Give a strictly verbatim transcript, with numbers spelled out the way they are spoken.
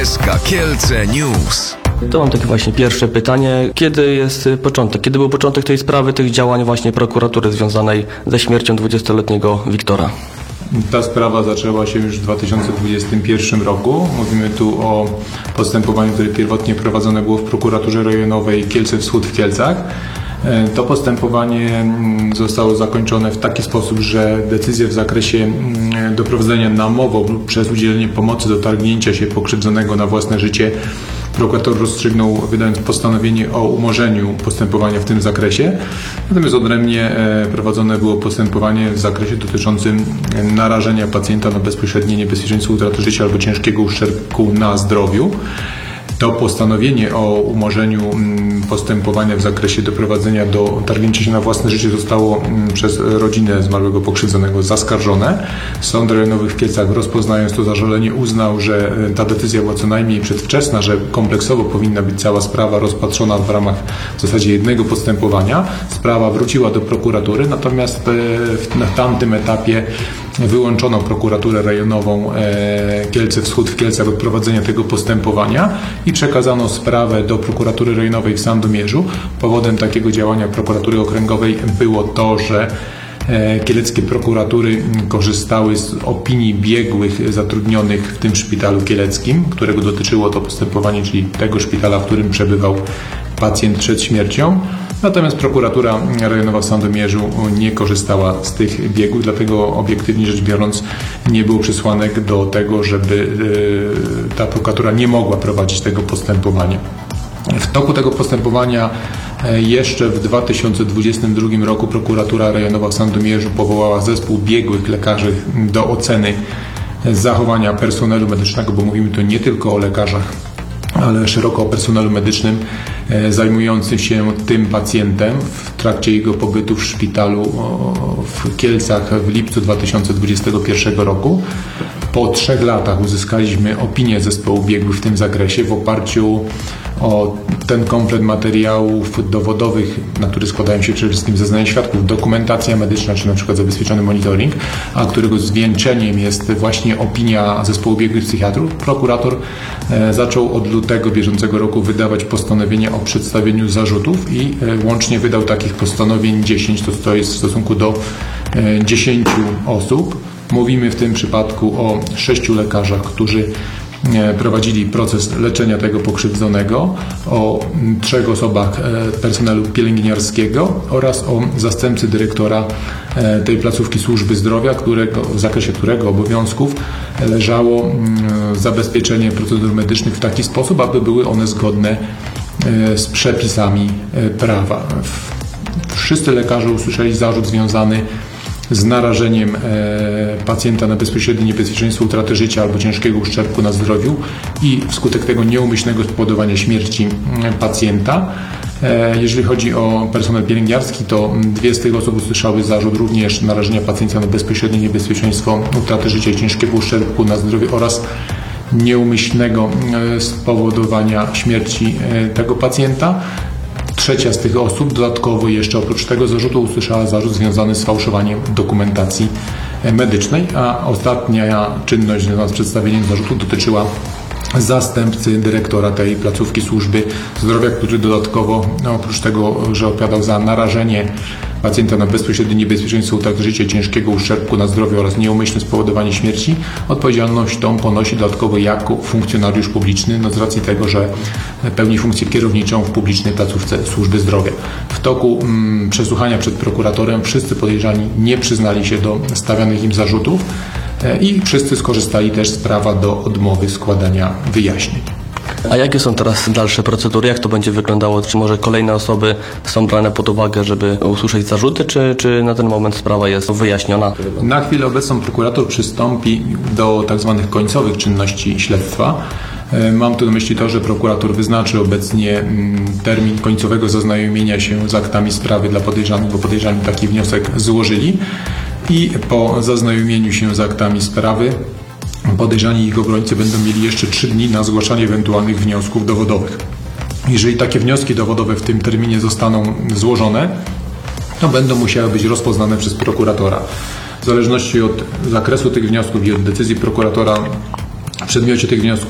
S K Kielce News. To mam takie właśnie pierwsze pytanie. Kiedy jest początek? Kiedy był początek tej sprawy, tych działań właśnie prokuratury związanej ze śmiercią dwudziestoletniego Wiktora? Ta sprawa zaczęła się już w dwa tysiące dwudziestym pierwszym roku. Mówimy tu o postępowaniu, które pierwotnie prowadzone było w prokuraturze rejonowej Kielce Wschód w Kielcach. To postępowanie zostało zakończone w taki sposób, że decyzję w zakresie doprowadzenia namową lub przez udzielenie pomocy do targnięcia się pokrzywdzonego na własne życie prokurator rozstrzygnął, wydając postanowienie o umorzeniu postępowania w tym zakresie. Natomiast odrębnie prowadzone było postępowanie w zakresie dotyczącym narażenia pacjenta na bezpośrednie niebezpieczeństwo utraty życia albo ciężkiego uszczerbku na zdrowiu. To postanowienie o umorzeniu postępowania w zakresie doprowadzenia do targnięcia się na własne życie zostało przez rodzinę zmarłego pokrzywdzonego zaskarżone. Sąd rejonowy w Kielcach, rozpoznając to zażalenie, uznał, że ta decyzja była co najmniej przedwczesna, że kompleksowo powinna być cała sprawa rozpatrzona w ramach w zasadzie jednego postępowania. Sprawa wróciła do prokuratury, natomiast na tamtym etapie wyłączono prokuraturę rejonową Kielce Wschód w Kielcach od prowadzenia tego postępowania i przekazano sprawę do prokuratury rejonowej w Sandomierzu. Powodem takiego działania prokuratury okręgowej było to, że kieleckie prokuratury korzystały z opinii biegłych zatrudnionych w tym szpitalu kieleckim, którego dotyczyło to postępowanie, czyli tego szpitala, w którym przebywał pacjent przed śmiercią. Natomiast prokuratura rejonowa w Sandomierzu nie korzystała z tych biegłych, dlatego obiektywnie rzecz biorąc nie było przesłanek do tego, żeby ta prokuratura nie mogła prowadzić tego postępowania. W toku tego postępowania jeszcze w dwa tysiące dwudziestym drugim roku prokuratura rejonowa w Sandomierzu powołała zespół biegłych lekarzy do oceny zachowania personelu medycznego, bo mówimy tu nie tylko o lekarzach, ale szeroko o personelu medycznym zajmującym się tym pacjentem w trakcie jego pobytu w szpitalu w Kielcach w lipcu dwa tysiące dwudziestego pierwszego roku. Po trzech latach uzyskaliśmy opinię zespołu biegłych w tym zakresie w oparciu o ten komplet materiałów dowodowych, na który składają się przede wszystkim zeznania świadków, dokumentacja medyczna, czy na przykład zabezpieczony monitoring, a którego zwieńczeniem jest właśnie opinia zespołu biegłych psychiatrów. Prokurator zaczął od lutego bieżącego roku wydawać postanowienia o przedstawieniu zarzutów i łącznie wydał takich postanowień dziesięć, to, to jest w stosunku do dziesięciu osób. Mówimy w tym przypadku o sześciu lekarzach, którzy prowadzili proces leczenia tego pokrzywdzonego, o trzech osobach personelu pielęgniarskiego oraz o zastępcy dyrektora tej placówki służby zdrowia, którego, w zakresie którego obowiązków leżało zabezpieczenie procedur medycznych w taki sposób, aby były one zgodne z przepisami prawa. Wszyscy lekarze usłyszeli zarzut związany z narażeniem pacjenta na bezpośrednie niebezpieczeństwo utraty życia albo ciężkiego uszczerbku na zdrowiu i wskutek tego nieumyślnego spowodowania śmierci pacjenta. Jeżeli chodzi o personel pielęgniarski, to dwie z tych osób usłyszały zarzut również narażenia pacjenta na bezpośrednie niebezpieczeństwo utraty życia i ciężkiego uszczerbku na zdrowiu oraz nieumyślnego spowodowania śmierci tego pacjenta. Trzecia z tych osób dodatkowo jeszcze oprócz tego zarzutu usłyszała zarzut związany z fałszowaniem dokumentacji medycznej, a ostatnia czynność związana z przedstawieniem zarzutu dotyczyła zastępcy dyrektora tej placówki służby zdrowia, który dodatkowo, no oprócz tego, że odpowiadał za narażenie pacjenta na bezpośrednie niebezpieczeństwo utraty życia, ciężkiego uszczerbku na zdrowiu oraz nieumyślne spowodowanie śmierci, odpowiedzialność tą ponosi dodatkowo jako funkcjonariusz publiczny, no z racji tego, że pełni funkcję kierowniczą w publicznej placówce służby zdrowia. W toku mm, przesłuchania przed prokuratorem wszyscy podejrzani nie przyznali się do stawianych im zarzutów i wszyscy skorzystali też z prawa do odmowy składania wyjaśnień. A jakie są teraz dalsze procedury? Jak to będzie wyglądało? Czy może kolejne osoby są brane pod uwagę, żeby usłyszeć zarzuty, czy, czy na ten moment sprawa jest wyjaśniona? Na chwilę obecną prokurator przystąpi do tak zwanych końcowych czynności śledztwa. Mam tu na myśli to, że prokurator wyznaczy obecnie termin końcowego zaznajomienia się z aktami sprawy dla podejrzanych, bo podejrzani taki wniosek złożyli i po zaznajomieniu się z aktami sprawy podejrzani i ich obrońcy będą mieli jeszcze trzy dni na zgłaszanie ewentualnych wniosków dowodowych. Jeżeli takie wnioski dowodowe w tym terminie zostaną złożone, to będą musiały być rozpoznane przez prokuratora. W zależności od zakresu tych wniosków i od decyzji prokuratora w przedmiocie tych wniosków